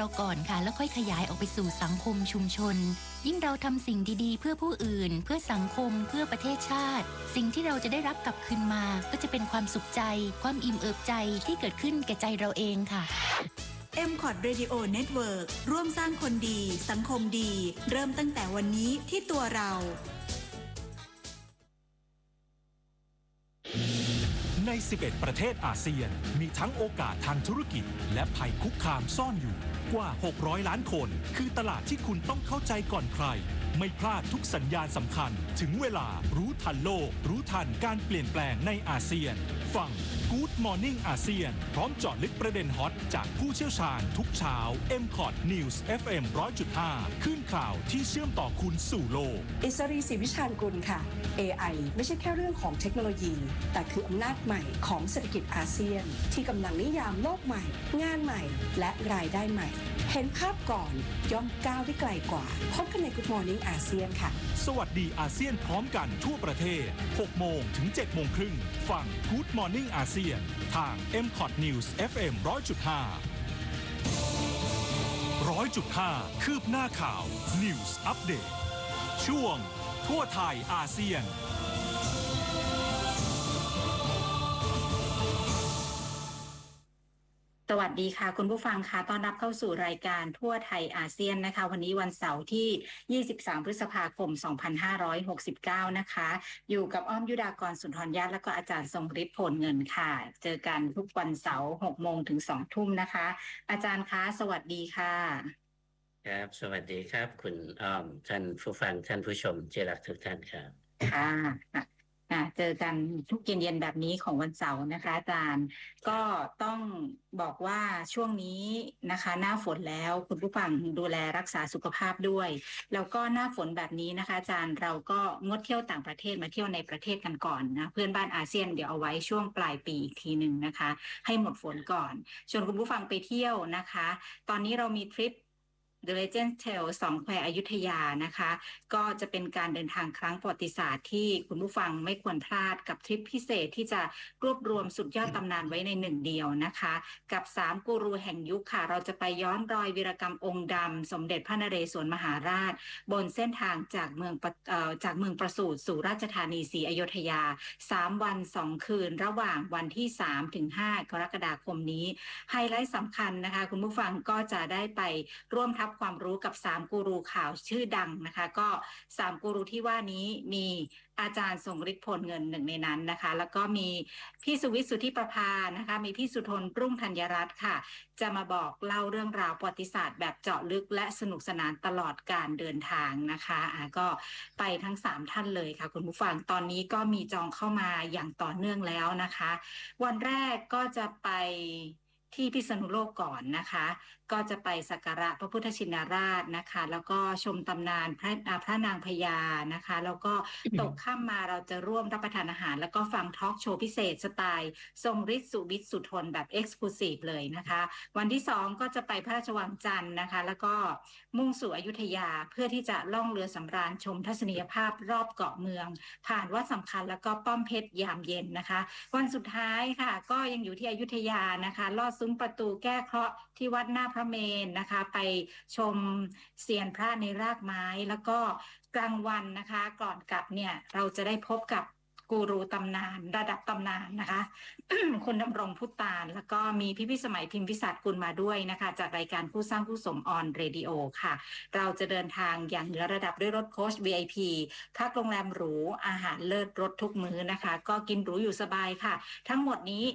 ก่อนค่ะแล้วค่อยขยายออกไปสู่สังคมชุมชนยิ่งเราทำสิ่งดีๆเพื่อผู้อื่นเพื่อสังคมเพื่อประเทศชาติสิ่งที่เราจะได้รับกลับคืนมาก็จะเป็นความสุขใจความอิ่มเอิบใจที่เกิดขึ้นแก่ใจเราเองค่ะ MCOT Radio Network ร่วมสร้างคนดีสังคมดีเริ่มตั้งแต่วันนี้ที่ตัวเราใน 11 ประเทศอาเซียนมีทั้งโอกาสทางธุรกิจและภัยคุกคามซ่อนอยู่กว่า600ล้านคนคือตลาดที่คุณต้องเข้าใจก่อนใครไม่พลาดทุกสัญญาณสำคัญถึงเวลารู้ทันโลกรู้ทันการเปลี่ยนแปลงในอาเซียนฟัง Good Morning อาเซียนพร้อมเจาะลึกประเด็นฮอตจากผู้เชี่ยวชาญทุกเช้า MCOT News FM 100.5 ขึ้นข่าวที่เชื่อมต่อคุณสู่โลกอิสรีศรีวิชาญกุลค่ะ AI ไม่ใช่แค่เรื่องของเทคโนโลยีแต่คืออำนาจใหม่ของเศรษฐกิจอาเซียนที่กำลังนิยามโลกใหม่งานใหม่และรายได้ใหม่เห็นภาพก่อนย่อมก้าวได้ไกลกว่าพบกันใน Good Morning อาเซียนค่ะสวัสดีอาเซียนพร้อมกันทั่วประเทศ 6 โมงถึง 7 โมงครึ่งฟัง Good Morning อาเซียนทาง MCOT News FM 100.5 100.5 คืบหน้าข่าว News Update ช่วงทั่วไทยอาเซียนสวัสดีค่ะคุณผู้ฟังค่ะต้อนรับเข้าสู่รายการทั่วไทยอาเซียนนะคะวันนี้วันเสาร์ที่23พฤษภาคม2569นะคะอยู่กับอ้อมยุดากรสุนทรญาติและก็อาจารย์ทรงฤทธิ์ผลเงินค่ะเจอกันทุกวันเสาร์ 6 โมงถึง 2 ทุ่มนะคะอาจารย์คะสวัสดีค่ะครับสวัสดีครับคุณอ้อมท่านผู้ฟังท่านผู้ชมที่รักทุกท่านครับค่ะเจอกันทุกเย็นๆแบบนี้ของวันเสาร์นะคะอาจารย์ก็ต้องบอกว่าช่วงนี้นะคะหน้าฝนแล้วคุณผู้ฟังดูแลรักษาสุขภาพด้วยแล้วก็หน้าฝนแบบนี้นะคะอาจารย์เราก็งดเที่ยวต่างประเทศมาเที่ยวในประเทศกันก่อนนะเพื่อนบ้านอาเซียนเดี๋ยวเอาไว้ช่วงปลายปีอีกทีนึงนะคะให้หมดฝนก่อนชวนคุณผู้ฟังไปเที่ยวนะคะตอนนี้เรามีทริปThe Legend Tale 2 แควอยุธยานะคะก็จะเป็นการเดินทางครั้งประวัติศาสตร์ที่คุณผู้ฟังไม่ควรพลาดกับทริปพิเศษที่จะรวบรวมสุดยอดตำนานไว้ในหนึ่งเดียวนะคะกับ3กูรูแห่งยุคค่ะเราจะไปย้อนรอยวีรกรรมองค์ดำสมเด็จพระนเรศวรมหาราชบนเส้นทางจากเมืองประสูติสู่ราชธานีศรีอยุธยา3 วัน 2 คืนระหว่างวันที่3 ถึง 5 กรกฎาคมนี้ไฮไลท์สำคัญนะคะคุณผู้ฟังก็จะได้ไปร่วมทับความรู้กับ3กูรูข่าวชื่อดังนะคะก็3กูรูที่ว่านี้มีอาจารย์ทรงฤทธิ์ผลเงินหนึ่งในนั้นนะคะแล้วก็มีพี่สุวิทย์สุทธิประภานะคะมีพี่สุทนรุ่งธัญรัตน์ค่ะจะมาบอกเล่าเรื่องราวประวัติศาสตร์แบบเจาะลึกและสนุกสนานตลอดการเดินทางนะคะก็ไปทั้ง3ท่านเลยค่ะคุณผู้ฟังตอนนี้ก็มีจองเข้ามาอย่างต่อเนื่องแล้วนะคะวันแรกก็จะไปที่พิษณุโลกก่อนนะคะก็จะไปสักการะพระพุทธชินราชนะคะแล้วก็ชมตำนานพระนางพญานะคะแล้วก็ตกค่ำมาเราจะร่วมรับประทานอาหารแล้วก็ฟังทอล์กโชว์พิเศษสไตล์ทรงฤทธิ์สุวิทย์สุทนแบบเอ็กซ์คลูซีฟเลยนะคะวันที่2ก็จะไปพระราชวังจันทร์นะคะแล้วก็มุ่งสู่อยุธยาเพื่อที่จะล่องเรือสำราญชมทัศนียภาพรอบเกาะเมืองผ่านวัดสำคัญแล้วก็ป้อมเพชรยามเย็นนะคะวันสุดท้ายค่ะก็ยังอยู่ที่อยุธยานะคะลอดซุ้มประตูแก้เคราะห์ที่วัดหน้าพระเมรุนะคะไปชมเซียนพระในรากไม้แล้วก็กลางวันนะคะก่อนกลับเนี่ยเราจะได้พบกับกูรูตำนานระดับตำนานนะคะ คุณดำรงพุตานแล้วก็มีพี่สมัยพิมพิศักดิ์กุลมาด้วยนะคะจากรายการคู่สร้างคู่สมออนเรดิโอค่ะเราจะเดินทางอย่างเหนือระดับด้วยรถโค้ช VIP พักโรงแรมหรูอาหารเลิศรสทุกมื้อนะคะก็กินหรูอยู่สบายค่ะทั้งหมดนี้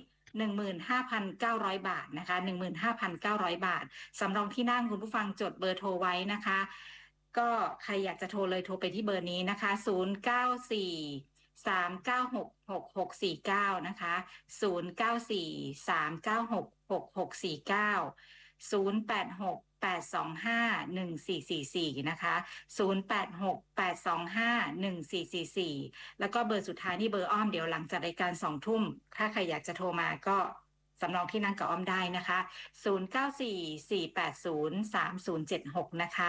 15,900 บาทนะคะ 15,900 บาทสำรองที่นั่งคุณผู้ฟังจดเบอร์โทรไว้นะคะก็ใครอยากจะโทรเลยโทรไปที่เบอร์นี้นะคะ094-396-6649นะคะ094-396-6649 086-825-1444นะคะ086-825-1444แล้วก็เบอร์สุดท้ายนี่เบอร์อ้อมเดี๋ยวหลังจากรายการ 20:00 นถ้าใครอยากจะโทรมาก็สำรองที่นั่งกับอ้อมได้นะคะ0944803076นะคะ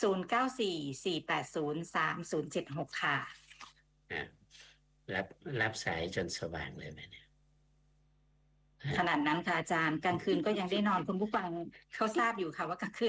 0944803076ค่ะรับสายจนสว่างเลยไหมเนี่ยขนาดนั้นค่ะอาจารย์กลางคืนก็ยังได้นอนคุณผู้ฟังเขาทราบอยู่ค่ะว่ากลางคืน